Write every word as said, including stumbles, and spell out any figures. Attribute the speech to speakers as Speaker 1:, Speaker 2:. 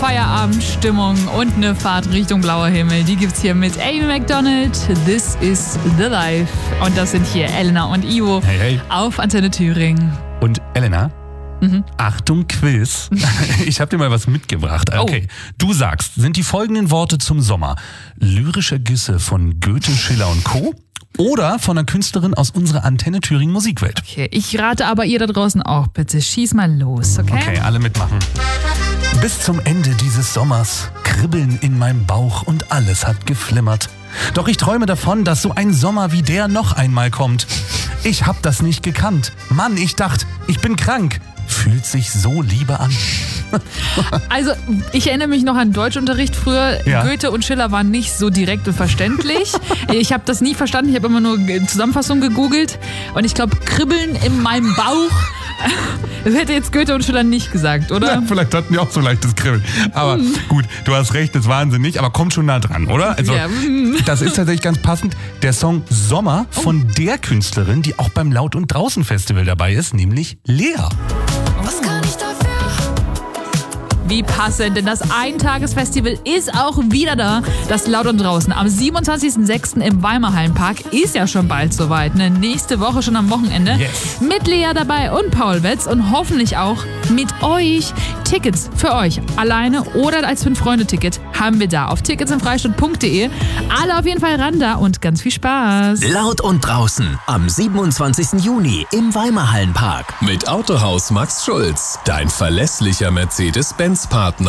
Speaker 1: Feierabendstimmung und eine Fahrt Richtung blauer Himmel. Die gibt's hier mit Amy Macdonald. This is the life. Und das sind hier Elena und Ivo
Speaker 2: hey, hey.
Speaker 1: auf Antenne Thüringen.
Speaker 2: Und Elena, mhm. Achtung, Quiz. Ich habe dir mal was mitgebracht. Okay, oh. Du sagst, sind die folgenden Worte zum Sommer lyrische Güsse von Goethe, Schiller und Co. oder von einer Künstlerin aus unserer Antenne Thüringen Musikwelt?
Speaker 1: Okay, ich rate aber ihr da draußen auch. Bitte schieß mal los, okay?
Speaker 2: Okay, alle mitmachen. Bis zum Ende dieses Sommers kribbeln in meinem Bauch und alles hat geflimmert. Doch ich träume davon, dass so ein Sommer wie der noch einmal kommt. Ich hab das nicht gekannt. Mann, ich dachte, ich bin krank. Fühlt sich so Liebe an.
Speaker 1: Also, ich erinnere mich noch an Deutschunterricht früher. Ja. Goethe und Schiller waren nicht so direkt und verständlich. Ich habe das nie verstanden. Ich habe immer nur Zusammenfassung gegoogelt. Und ich glaube, Kribbeln in meinem Bauch, das hätte jetzt Goethe und Schiller nicht gesagt, oder?
Speaker 2: Ja, vielleicht hatten die auch so leichtes Kribbeln. Aber hm. gut, du hast recht, das ist wahnsinnig, aber kommt schon nah dran, oder? Also, ja. Das ist tatsächlich ganz passend. Der Song Sommer von oh. der Künstlerin, die auch beim Laut- und Draußen-Festival dabei ist, nämlich Lea.
Speaker 1: Was kann ich dafür? Wie passend, denn das Eintagesfestival ist auch wieder da. Das Laut und Draußen am siebenundzwanzigsten sechsten im Weimar Hallenpark ist ja schon bald soweit. Ne? Nächste Woche schon am Wochenende.
Speaker 2: Yes.
Speaker 1: Mit Lea dabei und Paul Wetz und hoffentlich auch mit euch. Tickets für euch alleine oder als Fünf-Freunde-Ticket haben wir da auf tickets im freistadt punkt de. Alle auf jeden Fall ran da und ganz viel Spaß.
Speaker 3: Laut und Draußen am siebenundzwanzigsten Juni im Weimar Hallenpark.
Speaker 4: Mit Autohaus Max Schulz, dein verlässlicher Mercedes-Benz-Partner.